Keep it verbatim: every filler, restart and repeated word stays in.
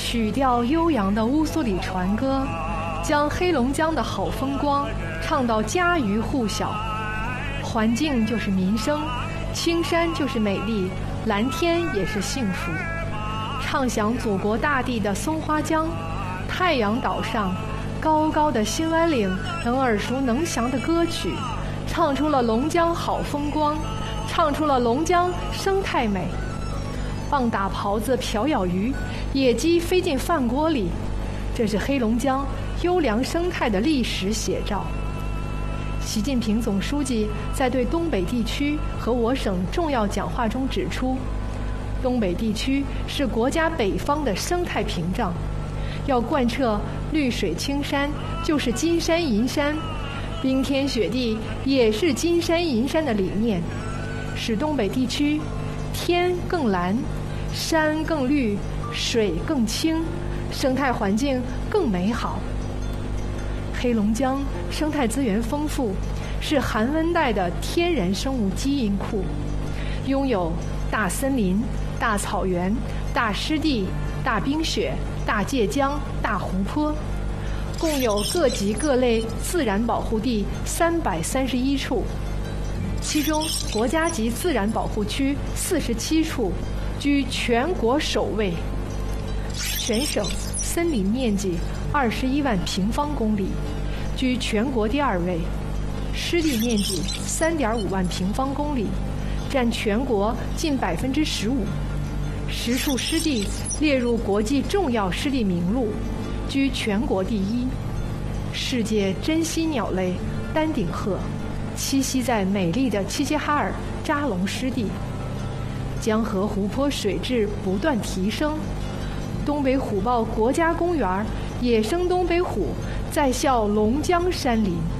曲调悠扬的乌苏里船歌，将黑龙江的好风光唱到家喻户晓。环境就是民生，青山就是美丽，蓝天也是幸福。唱响祖国大地的松花江、太阳岛上、高高的兴安岭等耳熟能详的歌曲，唱出了龙江好风光，唱出了龙江生态美。棒打狍子瓢舀鱼，野鸡飞进饭锅里，这是黑龙江优良生态的历史写照。习近平总书记在对东北地区和我省重要讲话中指出，东北地区是国家北方的生态屏障，要贯彻绿水青山就是金山银山，冰天雪地也是金山银山的理念，使东北地区天更蓝，山更绿，水更清，生态环境更美好。黑龙江生态资源丰富，是寒温带的天然生物基因库，拥有大森林、大草原、大湿地、大冰雪、大界江、大湖泊，共有各级各类自然保护地三百三十一处，其中国家级自然保护区四十七处，居全国首位。全省森林面积二十一万平方公里，居全国第二位；湿地面积三点五万平方公里，占全国近百分之十五。十处湿地列入国际重要湿地名录，居全国第一。世界珍稀鸟类丹顶鹤栖息在美丽的齐齐哈尔扎龙湿地。江河湖泊水质不断提升，东北虎豹国家公园野生东北虎在校龙江山林。